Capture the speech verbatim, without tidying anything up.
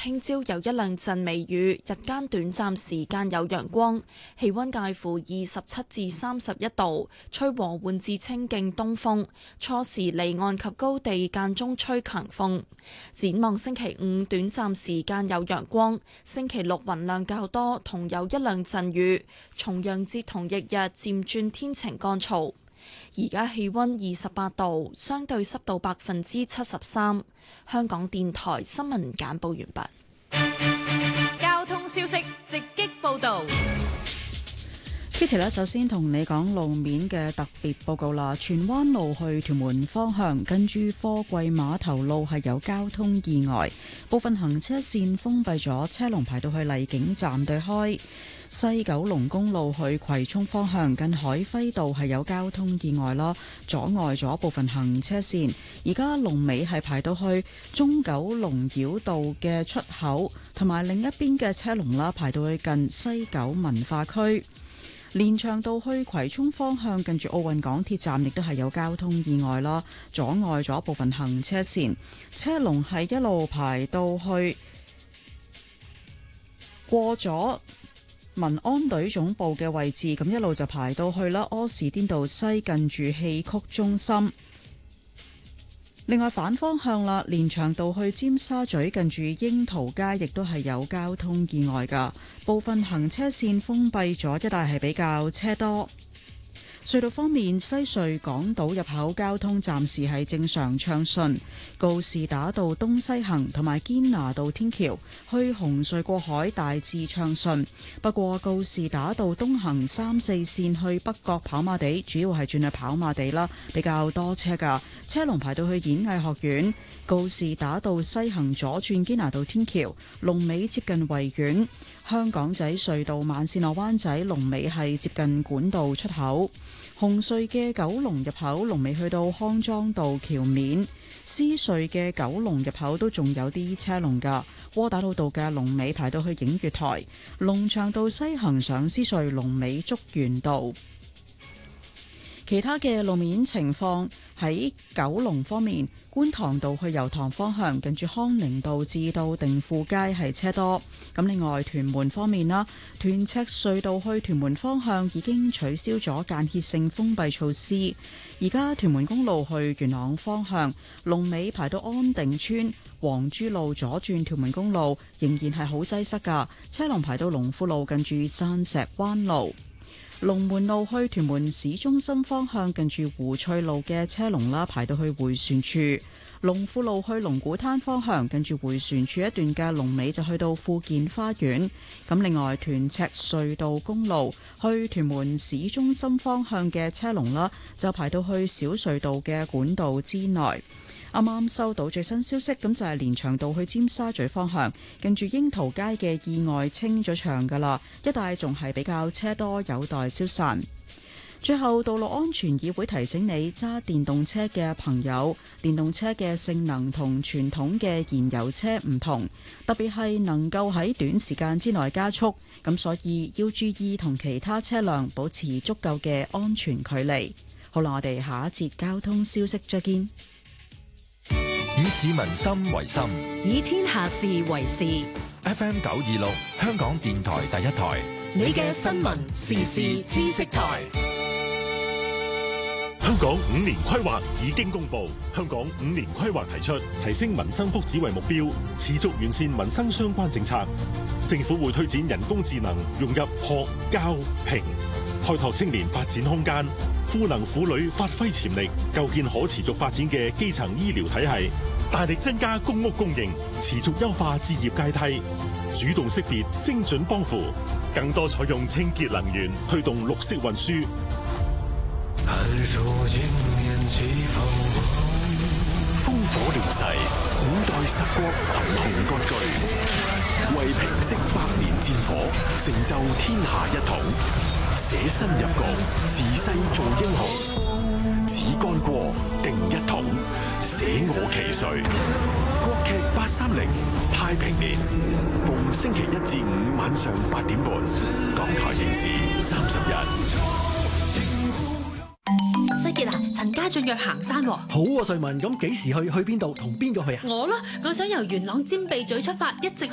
聽朝有一兩陣微雨，日間短暫時間有陽光，氣溫介乎二十七至三十一度，吹和緩至清勁東風，初時離岸及高地間中吹強風。展望星期五短暫時間有陽光，星期六雲量較多，同有一兩陣雨。重陽節同翌日漸轉天晴乾燥。而家氣溫二十八度，相對濕度百分之七十三。香港電台新聞簡報完畢。交通消息直擊報道。 Kitty 咧，首先同你講路面嘅特別報告啦。荃灣路去屯門方向，近住貨櫃碼頭路係有交通意外，部分行車線封閉咗，車龍排到去荔景站對開。西九龍公路去葵涌方向，近海輝道係有交通意外啦，阻礙咗部分行車線。而家龍尾係排到去中九龍繞道嘅出口，同埋另一邊嘅車龍啦，排到去近西九文化區。連翔道去葵涌方向，近住奧運港鐵站亦都係有交通意外啦，阻礙咗部分行車線，車龍係一路排到去過咗民安隊總部嘅位置，咁一路就排到去啦柯士甸道西，近住戲曲中心。另外反方向啦，連翔道去尖沙咀近住櫻桃街亦都係有交通意外㗎，部分行車線封閉咗，一帶係比較車多。隧道方面，西隧港島入口交通暫時係正常暢順，告士打道東西行同埋堅拿道天橋去紅隧過海大致暢順，不過告士打道東行三四線去北角跑馬地，主要係轉去跑馬地啦，比較多車㗎，車龍排到去演藝學院。告士打道西行左轉堅拿道天橋，龍尾接近維園。香港仔隧道慢線落灣仔，龍尾係接近管道出口。紅隧嘅九龍入口，龍尾去到康莊道橋面。獅隧嘅九龍入口都仲有啲車龍噶，窩打老道嘅龍尾排到去映月台。龍翔道西行上獅隧，龍尾竹園道。其他嘅路面情況，喺九龍方面，觀塘道去油塘方向，近住康寧道至到定富街係車多。咁另外屯門方面啦，屯赤隧道去屯門方向已經取消咗間歇性封閉措施。而家屯門公路去元朗方向，龍尾排到安定村，黃珠路左轉屯門公路仍然係好擠塞㗎，車龍排到龍富路近住山石灣路。龍門路去屯門市中心方向，近住湖翠路嘅車龍啦，排到去迴旋處。龍富路去龍鼓灘方向，近住迴旋處一段嘅龍尾就去到富健花園。咁另外屯赤隧道公路去屯門市中心方向嘅車龍啦，就排到去小隧道嘅管道之內。啱啱收到最新消息，咁就係連翔道去尖沙咀方向，近住櫻桃街嘅意外清咗場噶啦，一帶仲係比較車多，有待消散。最後，道路安全議會提醒你揸電動車嘅朋友，電動車嘅性能同傳統嘅燃油車唔同，特別係能夠喺短時間之內加速，咁所以要注意同其他車輛保持足夠嘅安全距離。好啦，我哋下一節交通消息再見。 以市民心為心， 以天下事為事。 F M 九二六，香港電台第一台， 你嘅新聞時事知識台。 香港五年規劃已經公布，香港五年規劃提出提升民生福祉為目標，持續完善民生相關政策。政府會推展人工智能融入學、教、評，開拓青年發展空間，賦能婦女發揮潛力，構建可持續發展嘅基層醫療體系，大力增加公屋供應，持續優化置業階梯，主動識別精準幫扶，更多採用清潔能源，推動綠色運輸。 烽火亂世，五代十國群雄割據，為平息百年戰火，成就天下一統。捨身入局，辭世做英雄，只干過定一統，捨我其誰。國劇八三零太平年，逢星期一至五晚上八點半，港台電視三十日。 西傑啊，陳家俊約行山喎。 好啊，瑞文，咁幾時去？去邊度？同邊個去啊？ 我咯，我想由元朗尖鼻咀出發，一直